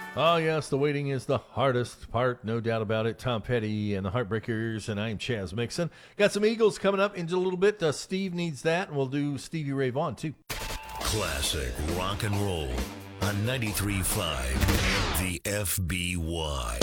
Oh, yes, the waiting is the hardest part, no doubt about it. Tom Petty and the Heartbreakers, and I'm Chaz Mixon. Got some Eagles coming up in just a little bit. Steve needs that, and we'll do Stevie Ray Vaughan, too. Classic rock and roll on 93.5 The FBY.